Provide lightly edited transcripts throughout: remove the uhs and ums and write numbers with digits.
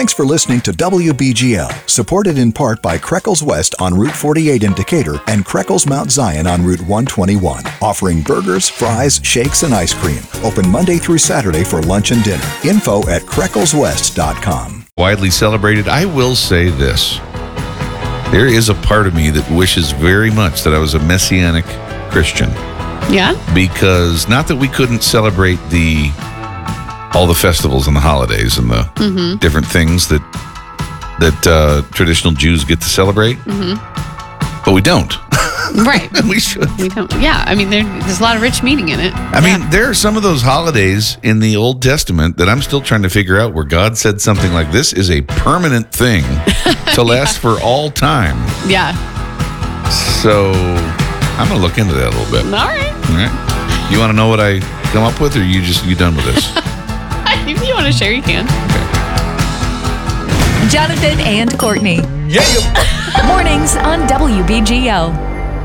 Thanks for listening to WBGL, supported in part by Kreckles West on Route 48 in Decatur and Kreckles Mount Zion on Route 121, offering burgers, fries, shakes, and ice cream. Open Monday through Saturday for lunch and dinner. Info at CracklesWest.com. Widely celebrated. I will say this. There is a part of me that wishes very much that I was a Messianic Christian. Yeah? Because not that we couldn't celebrate all the festivals and the holidays and the different things that traditional Jews get to celebrate, but we don't. Right. We should. We don't. Yeah. I mean, there's a lot of rich meaning in it. I mean, there are some of those holidays in the Old Testament that I'm still trying to figure out where God said something like, this is a permanent thing to last for all time. Yeah. So I'm going to look into that a little bit. All right. You want to know what I come up with, or you done with this? If you want to share, you can. Okay. Jonathan and Courtney. Yeah. Mornings on WBGL.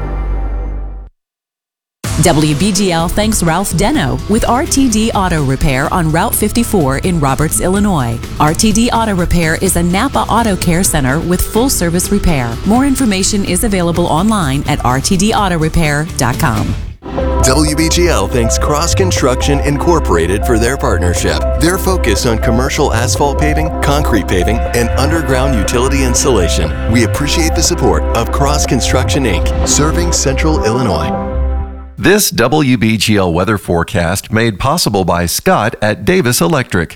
WBGL thanks Ralph Deno with RTD Auto Repair on Route 54 in Roberts, Illinois. RTD Auto Repair is a Napa Auto Care Center with full service repair. More information is available online at rtdautorepair.com. WBGL thanks Cross Construction Incorporated for their partnership. Their focus on commercial asphalt paving, concrete paving, and underground utility installation. We appreciate the support of Cross Construction Inc., serving Central Illinois. This WBGL weather forecast made possible by Scott at Davis Electric.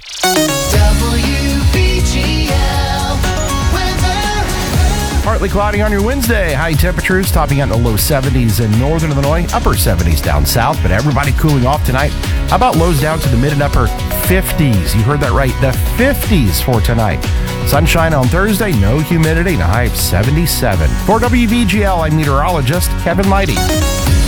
Partly cloudy on your Wednesday. High temperatures topping out in the low 70s in northern Illinois, upper 70s down south, but everybody cooling off tonight. How about lows down to the mid and upper 50s? You heard that right, the 50s for tonight. Sunshine on Thursday, no humidity, and a high of 77. For WBGL, I'm meteorologist Kevin Leidy.